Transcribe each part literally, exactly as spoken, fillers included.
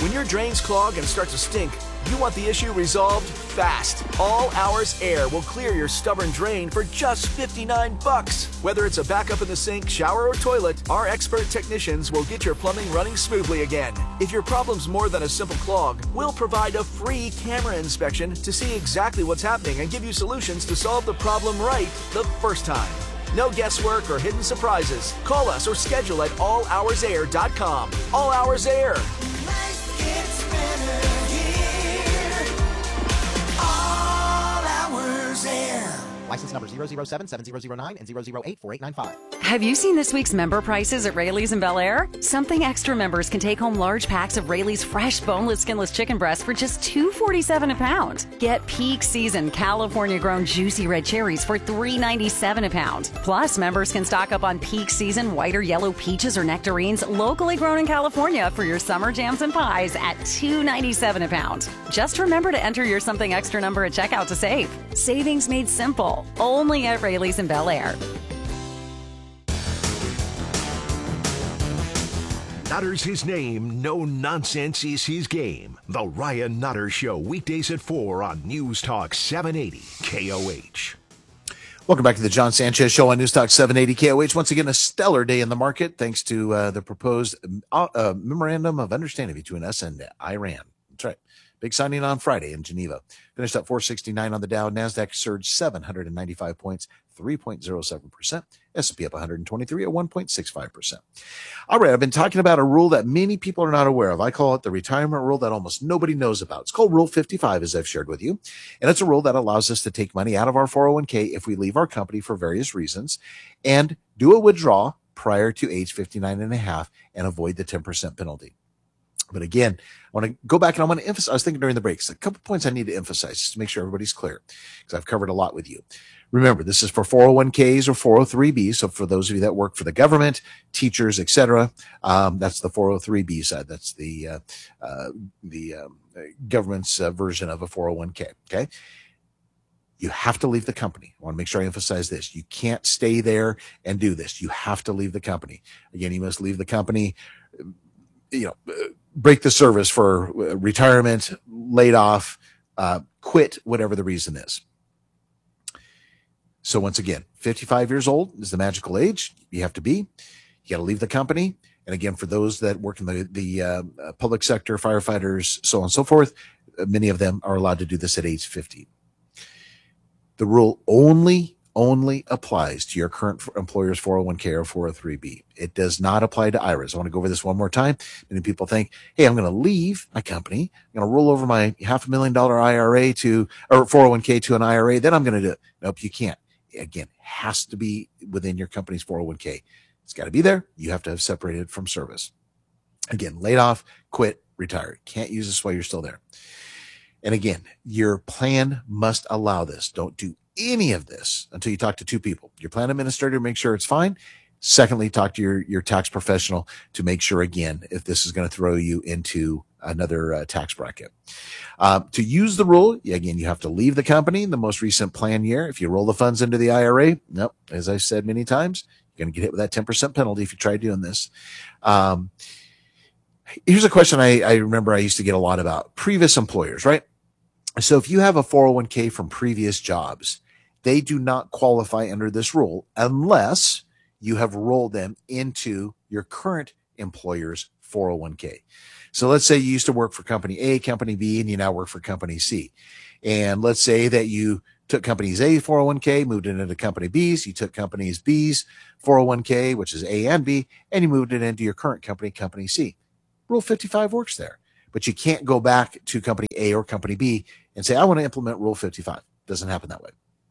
When your drains clog and start to stink, you want the issue resolved fast. All Hours Air will clear your stubborn drain for just fifty-nine bucks. Whether it's a backup in the sink, shower, or toilet, our expert technicians will get your plumbing running smoothly again. If your problem's more than a simple clog, we'll provide a free camera inspection to see exactly what's happening and give you solutions to solve the problem right the first time. No guesswork or hidden surprises. Call us or schedule at all hours air dot com. All Hours Air. Life gets better here. All Hours Air. License number zero zero seven seven zero zero nine and zero zero eight four eight nine five. Have you seen this week's member prices at Rayleigh's in Bel Air? Something Extra members can take home large packs of Rayleigh's fresh, boneless, skinless chicken breasts for just two forty-seven a pound. Get peak season California-grown juicy red cherries for three ninety-seven a pound. Plus, members can stock up on peak season white or yellow peaches or nectarines locally grown in California for your summer jams and pies at two ninety-seven a pound. Just remember to enter your Something Extra number at checkout to save. Savings made simple, only at Rayleigh's in Bel Air. Nutter's his name, no nonsense is his game. The Ryan Nutter Show, weekdays at four on News Talk seven eighty K O H. Welcome back to the John Sanchez Show on News Talk seven eighty K O H. Once again, a stellar day in the market thanks to uh, the proposed uh, uh, memorandum of understanding between us and Iran. That's right. Big signing on Friday in Geneva. Finished up four sixty-nine on the Dow. NASDAQ surged seven hundred ninety-five points, three point zero seven percent. S and P up one hundred twenty-three at one point six five percent. All right, I've been talking about a rule that many people are not aware of. I call it the retirement rule that almost nobody knows about. It's called Rule fifty-five, as I've shared with you. And it's a rule that allows us to take money out of our four oh one k if we leave our company for various reasons and do a withdrawal prior to age fifty-nine and a half and avoid the ten percent penalty. But again, I want to go back and I want to emphasize, I was thinking during the breaks, a couple points I need to emphasize just to make sure everybody's clear because I've covered a lot with you. Remember, this is for four oh one k's or four oh three b's. So for those of you that work for the government, teachers, et cetera, um, that's the four oh three b side. That's the, uh, uh, the um, government's uh, version of a four oh one k. Okay. You have to leave the company. I want to make sure I emphasize this. You can't stay there and do this. You have to leave the company. Again, you must leave the company, you know, break the service for retirement, laid off, uh, quit, whatever the reason is. So once again, fifty-five years old is the magical age you have to be. You got to leave the company. And again, for those that work in the, the uh, public sector, firefighters, so on and so forth, many of them are allowed to do this at age fifty. The rule only only applies to your current employer's four oh one k or four oh three b. It does not apply to I R As. I want to go over this one more time. Many people think, hey, I'm going to leave my company. I'm going to roll over my half a million dollar I R A to, or four oh one k to an I R A. Then I'm going to do it. Nope, you can't. Again, has to be within your company's four oh one k. It's got to be there. You have to have separated from service. Again, laid off, quit, retire. Can't use this while you're still there. And again, your plan must allow this. Don't do any of this until you talk to two people. Your plan administrator, make sure it's fine. Secondly, talk to your, your tax professional to make sure, again, if this is going to throw you into another uh, tax bracket. Uh, to use the rule, again, you have to leave the company in the most recent plan year. If you roll the funds into the I R A, nope, as I said many times, you're going to get hit with that ten percent penalty if you try doing this. Um, here's a question I, I remember I used to get a lot about previous employers, right? So if you have a four oh one k from previous jobs, they do not qualify under this rule unless you have rolled them into your current employer's four oh one k. So let's say you used to work for company A, company B, and you now work for company C. And let's say that you took company's A four oh one k, moved it into company B's. You took company's B's four oh one k, which is A and B, and you moved it into your current company, company C. Rule fifty-five works there, but you can't go back to company A or company B and say, I want to implement Rule fifty-five. Doesn't happen that way.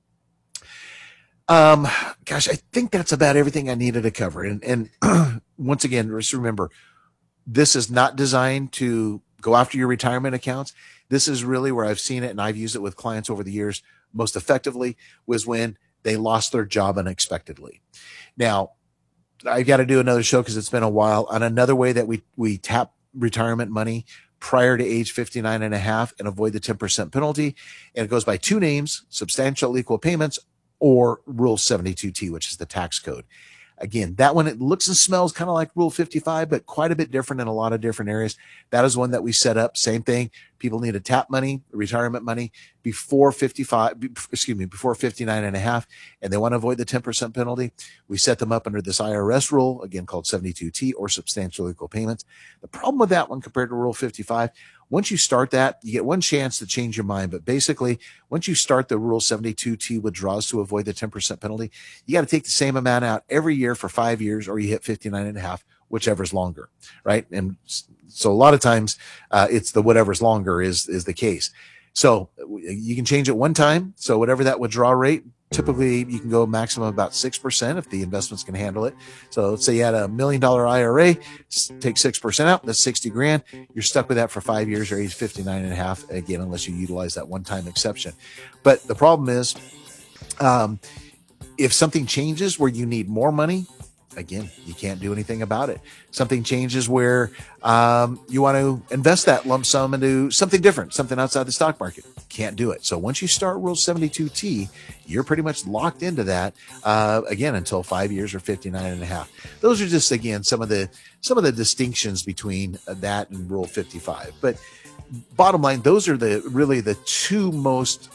Um, gosh, I think that's about everything I needed to cover. And, and once again, just remember, this is not designed to go after your retirement accounts. This is really where I've seen it, and I've used it with clients over the years most effectively, was when they lost their job unexpectedly. Now, I got to do another show because it's been a while on another way that we, we tap retirement money prior to age fifty-nine and a half and avoid the ten percent penalty. And it goes by two names: substantial equal payments or Rule seventy-two T, which is the tax code. Again, that one, it looks and smells kind of like Rule fifty-five, but quite a bit different in a lot of different areas. That is one that we set up. Same thing. People need to tap money, retirement money before fifty-five, excuse me, before fifty-nine and a half, and they want to avoid the ten percent penalty. We set them up under this I R S rule, again called seventy-two T, or substantial equal payments. The problem with that one compared to Rule fifty-five, once you start that, you get one chance to change your mind. But basically, once you start the Rule seventy-two T withdrawals to avoid the ten percent penalty, you got to take the same amount out every year for five years, or you hit fifty-nine and a half, whichever's longer, right? And so a lot of times, uh, it's the whatever's longer is, is the case. So you can change it one time. So whatever that withdrawal rate, typically you can go maximum about six percent if the investments can handle it. So let's say you had a million dollar I R A, take six percent out, that's sixty grand. You're stuck with that for five years or age fifty-nine and a half, again, unless you utilize that one time exception. But the problem is, um, if something changes where you need more money, again, you can't do anything about it. Something changes where um, you want to invest that lump sum into something different, something outside the stock market. Can't do it. So once you start Rule seventy-two T, you're pretty much locked into that, uh, again, until five years or fifty-nine and a half. Those are just, again, some of the some of the distinctions between that and Rule fifty-five. But bottom line, those are the really the two most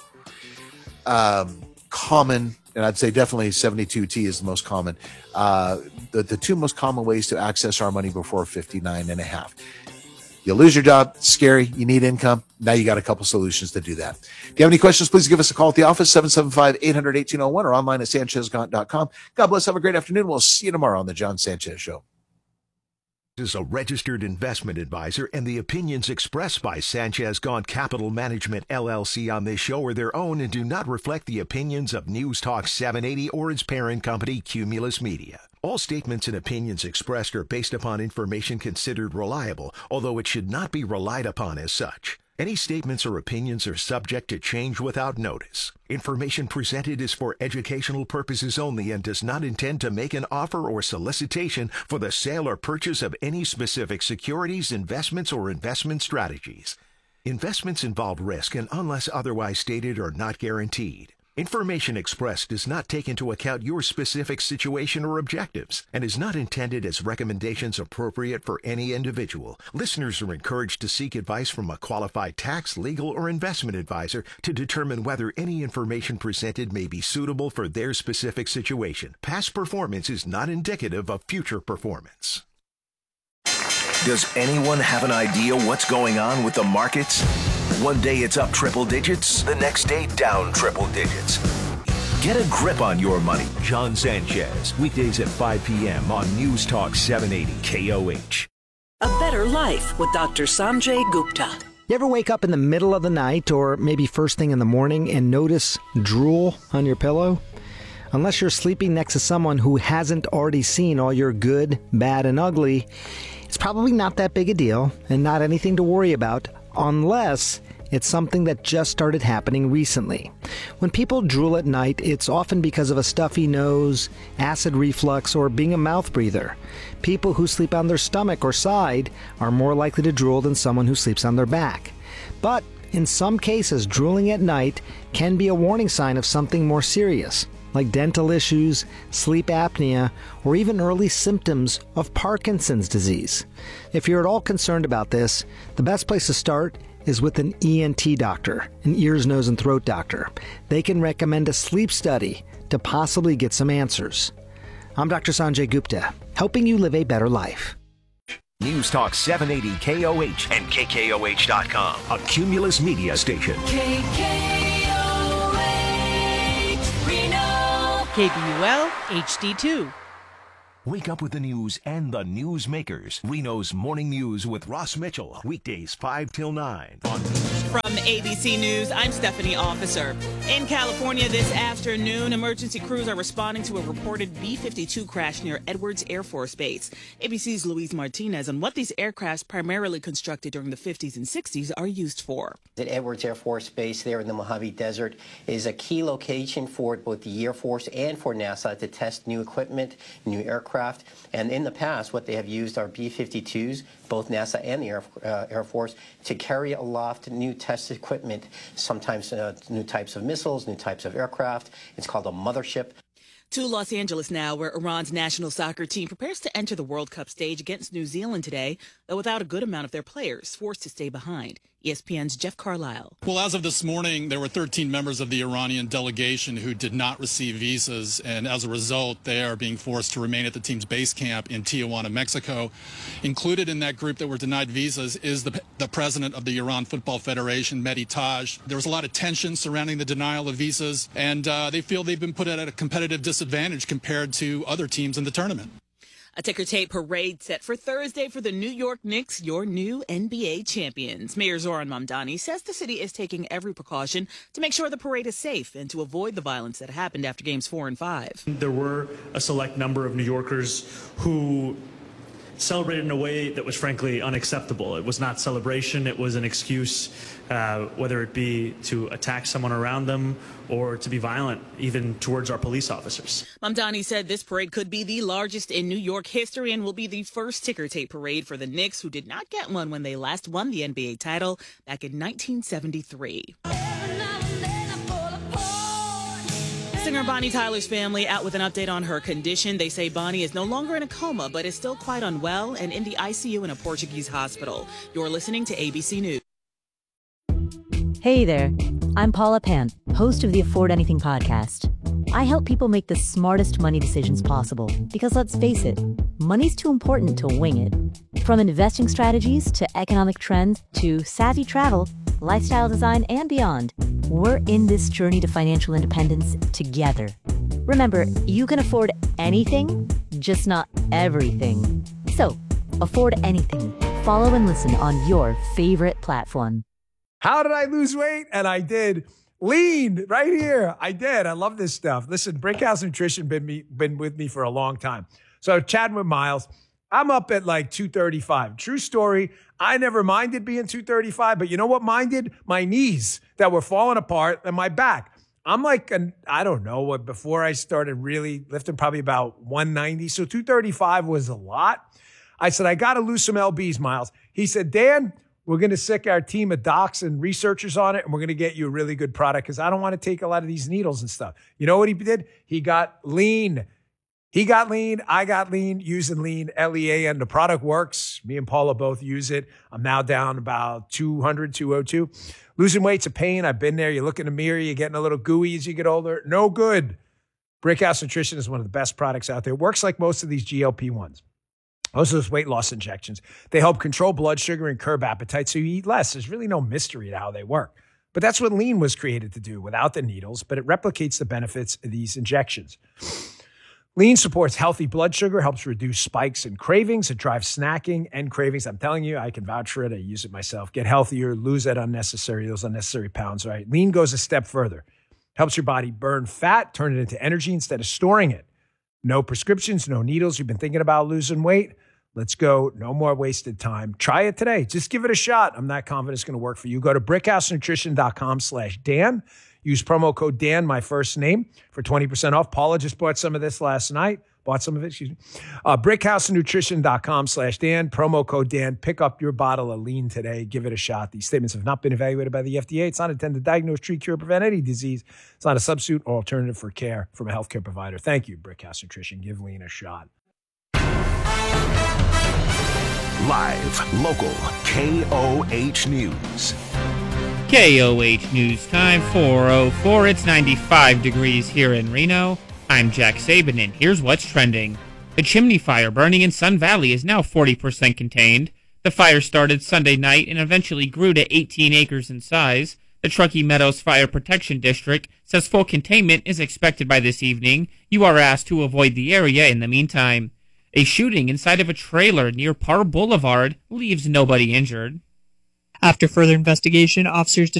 um, common, and I'd say definitely seventy-two T is the most common, uh, the, the two most common ways to access our money before fifty-nine and a half. You lose your job, it's scary, you need income. Now you got a couple solutions to do that. If you have any questions, please give us a call at the office, seven seven five, eight hundred, eighteen oh one, or online at sanchez gaunt dot com. God bless, have a great afternoon. We'll see you tomorrow on the John Sanchez Show. Is a registered investment advisor, and the opinions expressed by Sanchez Gaunt Capital Management L L C on this show are their own and do not reflect the opinions of News Talk seven eighty or its parent company, Cumulus Media. All statements and opinions expressed are based upon information considered reliable, although it should not be relied upon as such. Any statements or opinions are subject to change without notice. Information presented is for educational purposes only and does not intend to make an offer or solicitation for the sale or purchase of any specific securities, investments, or investment strategies. Investments involve risk and, unless otherwise stated, are not guaranteed. Information expressed does not take into account your specific situation or objectives and is not intended as recommendations appropriate for any individual. Listeners are encouraged to seek advice from a qualified tax, legal, or investment advisor to determine whether any information presented may be suitable for their specific situation. Past performance is not indicative of future performance. Does anyone have an idea what's going on with the markets? One day it's up triple digits, the next day down triple digits. Get a grip on your money. John Sanchez, weekdays at five p.m. on News Talk seven eighty K O H. A Better Life with Doctor Sanjay Gupta. You ever wake up in the middle of the night or maybe first thing in the morning and notice drool on your pillow? Unless you're sleeping next to someone who hasn't already seen all your good, bad, and ugly, it's probably not that big a deal and not anything to worry about, unless it's something that just started happening recently. When people drool at night, it's often because of a stuffy nose, acid reflux, or being a mouth breather. People who sleep on their stomach or side are more likely to drool than someone who sleeps on their back. But in some cases, drooling at night can be a warning sign of something more serious, like dental issues, sleep apnea, or even early symptoms of Parkinson's disease. If you're at all concerned about this, the best place to start is with an E N T doctor, an ears, nose, and throat doctor. They can recommend a sleep study to possibly get some answers. I'm Doctor Sanjay Gupta, helping you live a better life. News Talk seven eighty K O H and K K O H dot com, a Cumulus Media station. K K O H, Reno. K B U L H D two. Wake up with the news and the newsmakers. Reno's Morning News with Ross Mitchell. Weekdays five till nine on News. From A B C News, I'm Stephanie Officer. In California this afternoon, emergency crews are responding to a reported B fifty-two crash near Edwards Air Force Base. A B C's Luis Martinez on what these aircrafts, primarily constructed during the fifties and sixties, are used for. The Edwards Air Force Base there in the Mojave Desert is a key location for both the Air Force and for NASA to test new equipment, new aircraft. And in the past, what they have used are B fifty-twos, both NASA and the Air, uh, Air Force, to carry aloft new test equipment, sometimes uh, new types of missiles, new types of aircraft. It's called a mothership. To Los Angeles now, where Iran's national soccer team prepares to enter the World Cup stage against New Zealand today, though without a good amount of their players forced to stay behind. E S P N's Jeff Carlisle. Well, as of this morning, there were thirteen members of the Iranian delegation who did not receive visas, and as a result, they are being forced to remain at the team's base camp in Tijuana, Mexico. Included in that group that were denied visas is the, the president of the Iran Football Federation, Mehdi Taj. There was a lot of tension surrounding the denial of visas, and uh, they feel they've been put at a competitive disadvantage compared to other teams in the tournament. A ticker tape parade set for Thursday for the New York Knicks, your new N B A champions. Mayor Zoran Mamdani says the city is taking every precaution to make sure the parade is safe and to avoid the violence that happened after games four and five. There were a select number of New Yorkers who celebrated in a way that was frankly unacceptable. It was not celebration, it was an excuse, uh, whether it be to attack someone around them or to be violent, even towards our police officers. Mamdani said this parade could be the largest in New York history and will be the first ticker tape parade for the Knicks, who did not get one when they last won the N B A title back in nineteen seventy-three. Singer Bonnie Tyler's family out with an update on her condition. They say Bonnie is no longer in a coma, but is still quite unwell and in the I C U in a Portuguese hospital. You're listening to A B C News. Hey there, I'm Paula Pant, host of the Afford Anything podcast. I help people make the smartest money decisions possible because, let's face it, money's too important to wing it. From investing strategies to economic trends to savvy travel, lifestyle design, and beyond, we're in this journey to financial independence together. Remember, you can afford anything, just not everything. So, afford anything. Follow and listen on your favorite platform. How did I lose weight? And I did. Lean right here. I did. I love this stuff. Listen, Brickhouse Nutrition been me been with me for a long time. So chatting with Miles, I'm up at like two thirty-five. True story. I never minded being two thirty-five, but you know what minded? My knees that were falling apart and my back. I'm like, an, I don't know what, before I started really lifting, probably about one ninety. So two thirty-five was a lot. I said, I got to lose some L Bs, Miles. He said, Dan, we're going to sick our team of docs and researchers on it, and we're going to get you a really good product because I don't want to take a lot of these needles and stuff. You know what he did? He got lean. He got lean. I got lean using lean, L E A N. The product works. Me and Paula both use it. I'm now down about two hundred, two oh two. Losing weight's a pain. I've been there. You look in the mirror, you're getting a little gooey as you get older. No good. Brickhouse Nutrition is one of the best products out there. It works like most of these G L P ones. Most of those weight loss injections. They help control blood sugar and curb appetite so you eat less. There's really no mystery to how they work. But that's what lean was created to do without the needles, but it replicates the benefits of these injections. Lean supports healthy blood sugar, helps reduce spikes and cravings. It drives snacking and cravings. I'm telling you, I can vouch for it. I use it myself. Get healthier, lose that unnecessary, those unnecessary pounds, right? Lean goes a step further. Helps your body burn fat, turn it into energy instead of storing it. No prescriptions, no needles. You've been thinking about losing weight? Let's go. No more wasted time. Try it today. Just give it a shot. I'm not confident it's going to work for you. Go to brickhousenutrition.com slash Dan. Use promo code Dan, my first name, for twenty percent off. Paula just bought some of this last night. Bought some of it, excuse me. Uh, brickhousenutrition.com slash Dan. Promo code Dan. Pick up your bottle of lean today. Give it a shot. These statements have not been evaluated by the F D A. It's not intended to diagnose, treat, cure, prevent any disease. It's not a substitute or alternative for care from a healthcare provider. Thank you, Brickhouse Nutrition. Give lean a shot. Live, local, K O H News. K O H News time, four oh four. It's ninety-five degrees here in Reno. I'm Jack Saban, and here's what's trending. The chimney fire burning in Sun Valley is now forty percent contained. The fire started Sunday night and eventually grew to eighteen acres in size. The Truckee Meadows Fire Protection District says full containment is expected by this evening. You are asked to avoid the area in the meantime. A shooting inside of a trailer near Parr Boulevard leaves nobody injured. After further investigation, officers